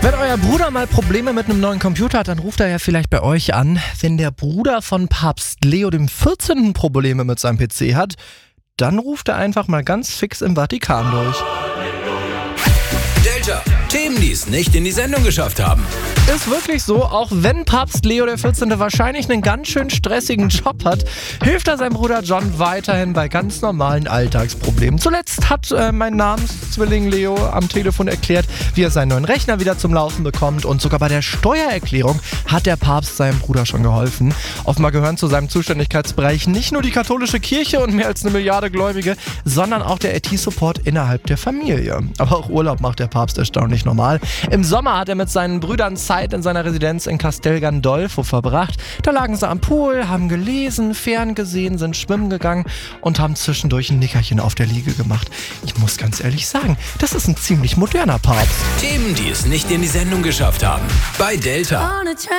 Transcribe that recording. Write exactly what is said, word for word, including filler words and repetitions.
Wenn euer Bruder mal Probleme mit einem neuen Computer hat, dann ruft er ja vielleicht bei euch an. Wenn der Bruder von Papst Leo der vierzehnte. Probleme mit seinem P C hat, dann ruft er einfach mal ganz fix im Vatikan durch. Delta, Themen, die es nicht in die Sendung geschafft haben. Ist wirklich so, auch wenn Papst Leo der vierzehnte. wahrscheinlich einen ganz schön stressigen Job hat, hilft er seinem Bruder John weiterhin bei ganz normalen Alltagsproblemen. Zuletzt hat äh, mein Namenszwilling Leo am Telefon erklärt, wie er seinen neuen Rechner wieder zum Laufen bekommt, und sogar bei der Steuererklärung hat der Papst seinem Bruder schon geholfen. Offenbar gehören zu seinem Zuständigkeitsbereich nicht nur die katholische Kirche und mehr als eine Milliarde Gläubige, sondern auch der I T-Support innerhalb der Familie. Aber auch Urlaub macht der Papst erstaunlich normal. Im Sommer hat er mit seinen Brüdern Zeit in seiner Residenz in Castel Gandolfo verbracht. Da lagen sie am Pool, haben gelesen, ferngesehen, sind schwimmen gegangen und haben zwischendurch ein Nickerchen auf der Liege gemacht. Ich muss ganz ehrlich sagen, das ist ein ziemlich moderner Papst. Themen, die es nicht in die Sendung geschafft haben. Bei Delta.